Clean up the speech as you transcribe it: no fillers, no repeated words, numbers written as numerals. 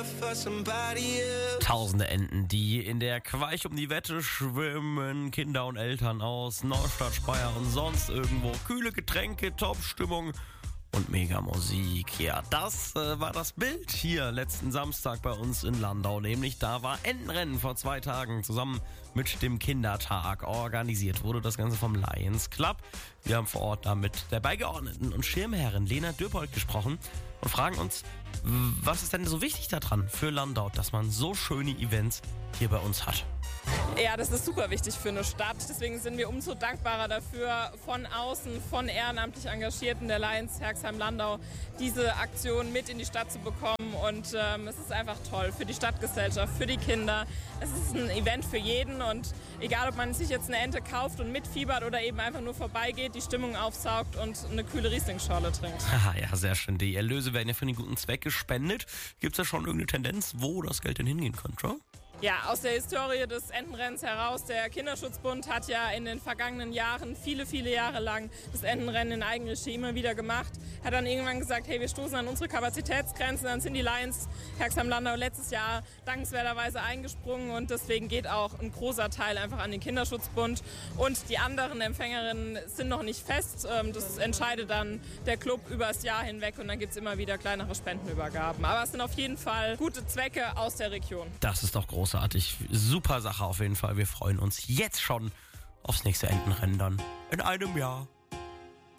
Tausende Enten, die in der Queich um die Wette schwimmen, Kinder und Eltern aus Neustadt, Speyer und sonst irgendwo. Kühle Getränke, Top-Stimmung und Mega-Musik. Ja, das war das Bild hier letzten Samstag bei uns in Landau. Nämlich da war Entenrennen vor 2 Tagen zusammen mit dem Kindertag. Organisiert wurde das Ganze vom Lions Club. Wir haben vor Ort da mit der Beigeordneten und Schirmherrin Lena Dürpold gesprochen und fragen uns, was ist denn so wichtig daran für Landau, dass man so schöne Events hier bei uns hat? Ja, das ist super wichtig für eine Stadt. Deswegen sind wir umso dankbarer dafür, von außen, von ehrenamtlich Engagierten der Lions Herxheim-Landau diese Aktion mit in die Stadt zu bekommen. Und es ist einfach toll für die Stadtgesellschaft, für die Kinder. Es ist ein Event für jeden und egal, ob man sich jetzt eine Ente kauft und mitfiebert oder eben einfach nur vorbeigeht, die Stimmung aufsaugt und eine kühle Riesling-Schorle trinkt. Haha, ja, sehr schön. Die Erlöse werden ja für einen guten Zweck gespendet. Gibt es da schon irgendeine Tendenz, wo das Geld denn hingehen könnte? Ja, aus der Historie des Entenrennens heraus, der Kinderschutzbund hat ja in den vergangenen Jahren, viele Jahre lang, das Entenrennen in Eigenregie immer wieder gemacht. Hat dann irgendwann gesagt, hey, wir stoßen an unsere Kapazitätsgrenzen. Dann sind die Lions Herxheim-Landau letztes Jahr dankenswerterweise eingesprungen und deswegen geht auch ein großer Teil einfach an den Kinderschutzbund. Und die anderen Empfängerinnen sind noch nicht fest. Das entscheidet dann der Club über das Jahr hinweg und dann gibt es immer wieder kleinere Spendenübergaben. Aber es sind auf jeden Fall gute Zwecke aus der Region. Das ist doch großartig. Super Sache auf jeden Fall. Wir freuen uns jetzt schon aufs nächste Entenrennen dann in einem Jahr.